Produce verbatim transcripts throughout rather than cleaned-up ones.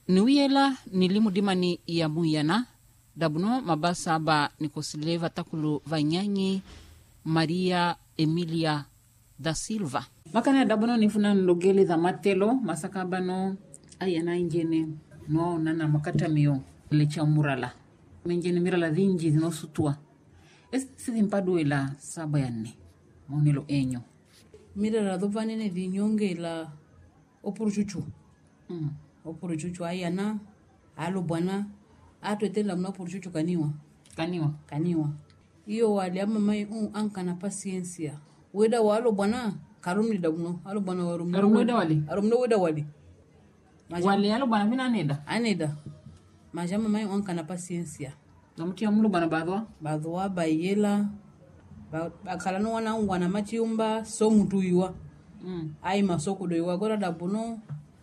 Niwiyela nilimu dimani ya muyana, dabuno mabasa ba nikosileva takulu vanyanyi Maria Emilia da Silva. Makana dabuno nifuna nlogele za matelo, masakabano ayana injene no nana makata miyo lecha murala. Menjene mirala dhinji zino sutua. Es sizimpadu ila saba ya nne, monelo enyo. Mirala dovanene vinyonge ila opuruchuchu. Mm. Opuruchuchu ayana, alo bwana, ato etenda mna opuruchuchu kaniwa. Kaniwa? Kaniwa. Iyo wali ama mai un anka na pasiensia. Weda wa alo bwana, karumni dabuno. Alo bwana warumno. Arumno weda wali? Arumno weda wali. Majama, wali alo bwana vina aneda? Aneda. Majama mai anka na pasiensia. Namuti ya mulu bwana badwa? Badwa, bayela. Bakalano wana wana machiumba, so mutu yuwa. Mm. Ai masoko do yuwa. Gora dabuno.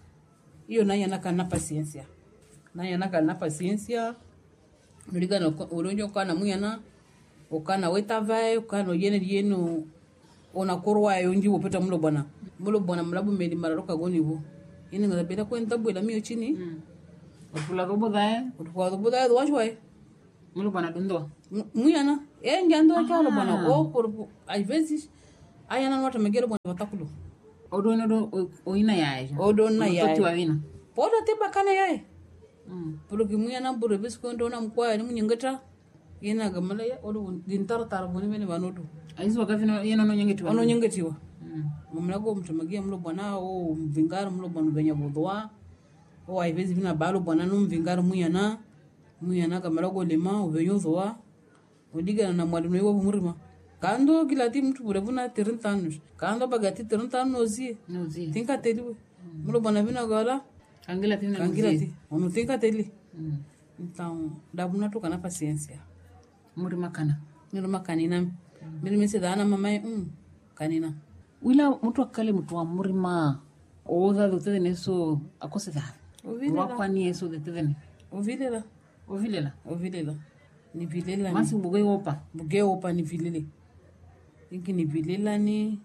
Iyo na yana kana pasiensia. Na yana kana pasiensia. Nuliga na uronjo kana muyana. Okana weta vai, okana yene yenu ona korwa yonji wopeta mulo bwana. Mulo bwana mlabu meli mararoka goni vo. Yene ngaza beta kwenta bwela miyo chini. Mm. Otula dobo dae? Otula dobo dae do washwae. Mulo bwana dundo? Muyana. E njando chalo bwana. O por às vezes ayana nwata megero bwana batakulu. Odo no oina yae. Odo na yae. Toti wavina. Poda teba kana yae. Mm. Porque muyana bure bisko ndo na mkwa ni munyengeta. Yena gamala ya odo dintar tar boni mene banodo. Aizu wakafino yena no nyengetiwa. Ono nyengetiwa. Mm. Mumlago mtamagia mlo bwana o mvingaro mlo bwana benya bodwa. O às vezes vina balo bwana no mvingaro muyana. Muyana gamalago lema o venyo zoa. Odiga na mwalimu wewe murima. Kando kila ti mtu bure vuna thirty anos. Kando bagati thirty anos zi. Nozi. Tinka teliwe. Mlo bwana vina gala. Angela tina nozi. Angela ti. Ono tinka teli. Mm. Então, dabuna to kana paciência. Murima kana. Murima kanina. Mimi mese dana mamai um kanina. Wila mtu akale mtu wa murima. Oza dote neso akose da. Ovilela. Wakwani eso dote ne. Ovilela. Ovilela. Ovilela. Ni vilela. Masi buge opa. Buge opa ni vilele. Inki ni vilela ni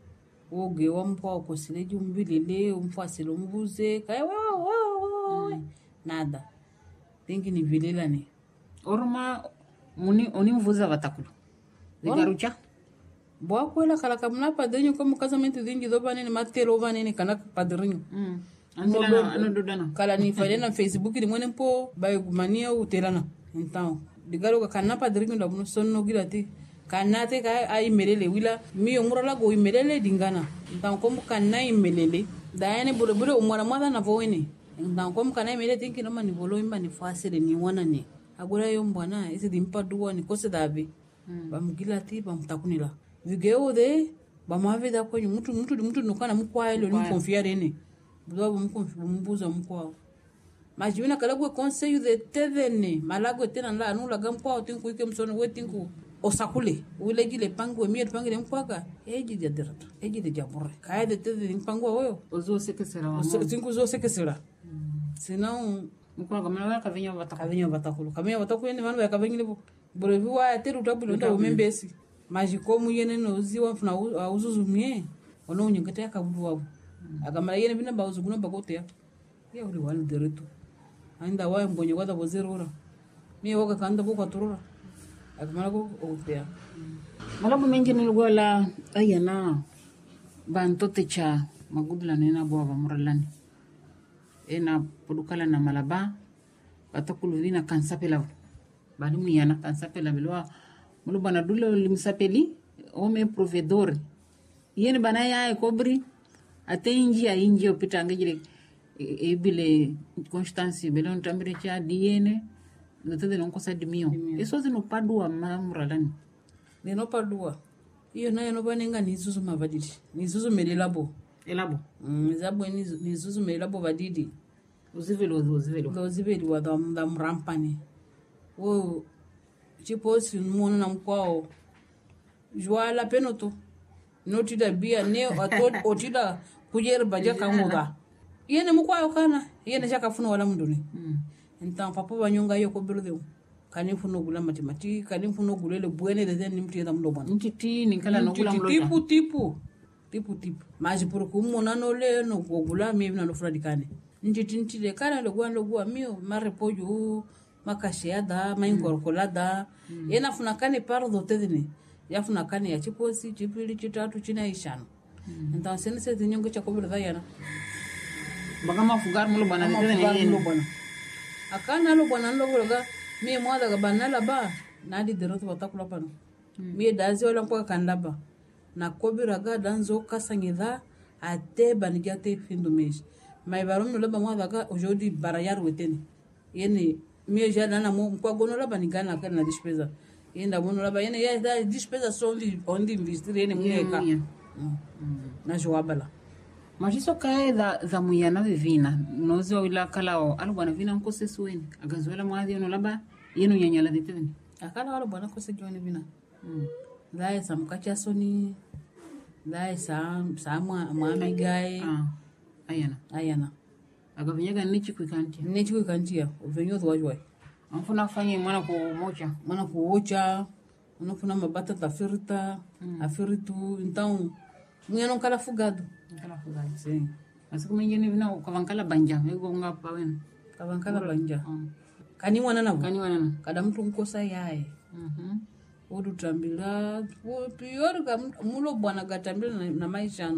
oge wa mpo akosileji umvilele umpo asilo mbuze kai wa wa wa. Nada. Inki ni vilela ni. Oruma muni oni mvuza vatakulu. Ligarucha. Boa kwela kala kamna padrinho como casamento dingi do banene matelo vanene kana padrinho. Mm. Antela ano dodana. Kala ni fale na Facebook ni mwene mpo bayo mania utelana. Então, digaro ka kana padrinho da buno sonno gilati. Kana te ka ai melele wila mi umurala go melele dingana. Então como kana i melele daene bure bure umara mwana na voene. Então como kana melele tinki no mani volo imba ni fasile ni wana ni. Agora yo mbwana ese dimpa duwa ni kose dabe. Mm. Bamgilati bamtakunila. Vigeo de bamavida kwenye mtu mtu mtu nokana mkwa ile ni confiar ene. Bwa mkumbuza mkwa. Majina kala go conseil de tevene malago tena la anula gamkwa tinku ike msono wetinku osakule ule gile pango mier pangile mkwaka eji de derata eji de jabure kaya de tevene pango wewe ozo sekesera wa tinku zo sekesera. Senão mkwa kama na kavinya vatakulu kavinya vatakulu kavinya vatakulu ni manu ya kavinya libo brevi wa teru tabulo ndo umembesi maji komu yene no ziwa funa uzuzumie ono nyengete yakabulu wabo akamala yene bina bauzu kuna bakotea ya uli wali deretu ainda wa mbonye wada bozerora mie woga kanda boko turura akamala ko otea malabu menje nilgola ayana bantote cha magudla nena bwa bamuralani ena podukala na malaba batakulu vina kansapela bali muyana kansapela belwa mulu bana dule limsapeli ome provedor yene bana ya kobri ate inji ya inji opita ngejire ebile constance belon tambire cha diene zote non kosa dimio eso zino padua mamralani ne no padua iyo nayo no banenga nizuzu mavadidi nizuzu melelabo elabo mm zabo nizuzu melelabo vadidi uzivelo uzivelo uzivelo wa da mrampani wo tipo si mona na mkwao jwa la penoto notida bia ne atod otida kujer baja kamuga yene mkwao kana yene shaka funo wala mnduni mm. Então papa banyonga yo ko birde kani funo gula matemati kani funo gulele buene de den nimti da mdo bon ntiti ni kala no gula mlo tipu tipu tipu tipu maji por ko mona no le no gula mi na no fradikane njitintile kana logwa logwa mio marepoju makashiada mainkorkolada mm. yena funakane pardo tedini ya funakane ya chiposi chipili chitatu china ishano mm. então sene se tinyongo cha kobira yana baga mafugar mulo bana tedini yeno bana akana lo bana lo goga mi mwada ga banala ba nadi deroto batakula pano mm. mi dazi wala kwa kandaba na kobira ga danzo kasangida ate banigate findo mes mai barom no laba mwada ga aujourd'hui barayar weteni yene mi já na mo kwa gono laba nigana kana despesa yenda bono laba yene ya da despesa sondi onde investir yene mweka na joabala mas isso cai da da mulher na vivina nós oila kalao algo na vina nkose sueni agazoela mwadi no laba yenu nyanyala diteni akala wala bwana kose joni vina dai samkacha soni dai sam samwa mama gai ah ayana ayana agavinyaga nichi kuikantia nichi kuikantia uvenyo twajwa amfuna fanya mwana ku mocha mwana kuocha unafuna mabata tafirita mm. afiritu então mwenye kala fugado kala fugado sim mas como ingene vina kavankala banja ego ngapa wena kavankala banja mm. kani wana na kani wana na kada mtu nkosa yae mhm odu tambila pior ka mulo bwana gatambila na, na maisha